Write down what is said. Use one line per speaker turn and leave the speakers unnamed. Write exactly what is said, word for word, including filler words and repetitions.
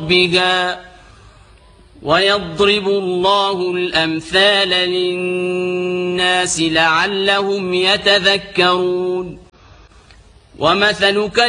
بها ويضرب الله الأمثال للناس لعلهم يتذكرون. ومثل